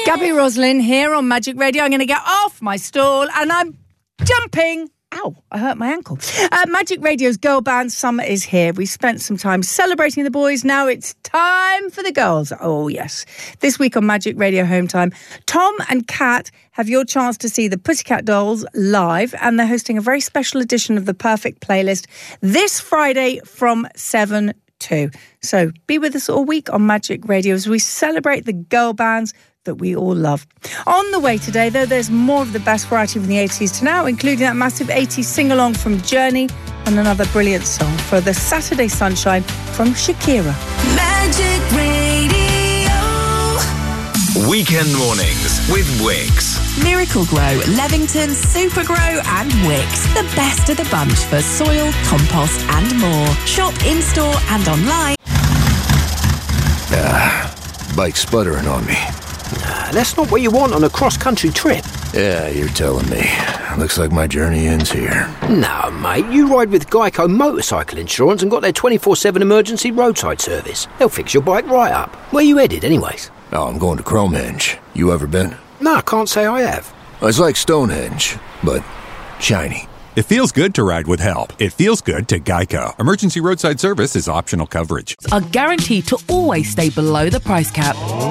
Gabby Roslin here on Magic Radio. I'm going to get off my stool and I'm jumping. Ow, I hurt my ankle. Magic Radio's Girl Band Summer is here. We spent some time celebrating the boys. Now it's time for the girls. Oh, yes. This week on Magic Radio Home Time, Tom and Kat have your chance to see the Pussycat Dolls live, and they're hosting a very special edition of the Perfect Playlist this Friday from 7 to. So be with us all week on Magic Radio as we celebrate the girl bands that we all love. On the way today, though, there's more of the best variety from the 80s to now, including that massive 80s sing-along from Journey and another brilliant song for the Saturday Sunshine from Shakira. Magic Radio. Weekend mornings with Wix. Miracle-Gro, Levington, Super-Grow and Wix. The best of the bunch for soil, compost and more. Shop in-store and online. Bike's sputtering on me. That's not what you want on a cross-country trip. Yeah, you're telling me. Looks like my journey ends here. No, mate, you ride with Geico Motorcycle Insurance and got their 24/7 emergency roadside service. They'll fix your bike right up. Where you headed, anyways? Oh, I'm going to Cromehenge. You ever been? No, I can't say I have. It's like Stonehenge, but shiny. It feels good to ride with help. It feels good to Geico. Emergency roadside service is optional coverage. Are guaranteed to always stay below the price cap.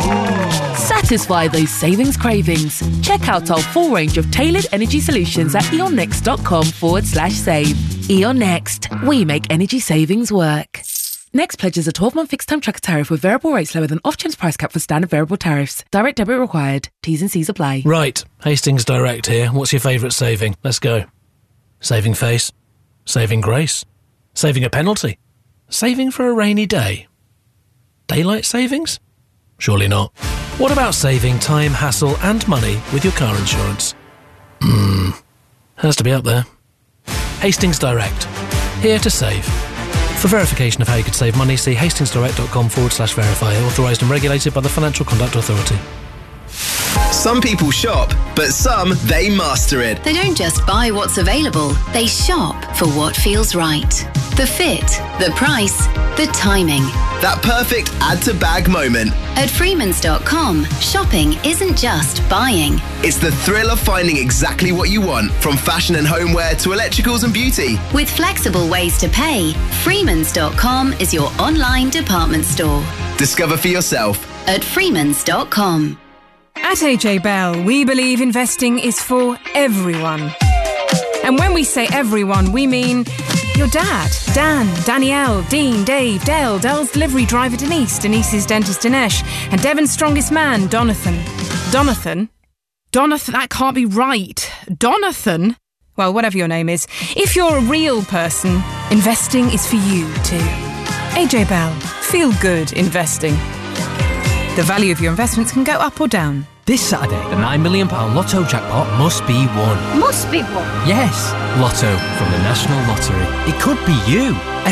Satisfy those savings cravings. Check out our full range of tailored energy solutions at eonnext.com/save. E.ON Next. We make energy savings work. Next pledges a 12-month fixed-term tracker tariff with variable rates lower than off-chance price cap for standard variable tariffs. Direct debit required. T's and C's apply. Right, Hastings Direct here. What's your favourite saving? Let's go. Saving face. Saving grace. Saving a penalty. Saving for a rainy day. Daylight savings? Surely not. What about saving time, hassle and money with your car insurance? Has to be up there. Hastings Direct. Here to save. For verification of how you could save money, see hastingsdirect.com/verify. Authorised and regulated by the Financial Conduct Authority. Some people shop, but some, they master it. They don't just buy what's available, they shop for what feels right. The fit, the price, the timing. That perfect add-to-bag moment. At Freemans.com, shopping isn't just buying. It's the thrill of finding exactly what you want, from fashion and homeware to electricals and beauty. With flexible ways to pay, Freemans.com is your online department store. Discover for yourself at Freemans.com. At AJ Bell, we believe investing is for everyone. And when we say everyone, we mean your dad, Dan, Danielle, Dean, Dave, Dale, Dale's delivery driver Denise, Denise's dentist Dinesh, and Devon's strongest man, Donathan. Donathan, that can't be right. Donathan? Well, whatever your name is. If you're a real person, investing is for you too. AJ Bell, feel good investing. The value of your investments can go up or down. This Saturday, the £9 million Lotto jackpot must be won. Must be won? Yes, Lotto from the National Lottery. It could be you.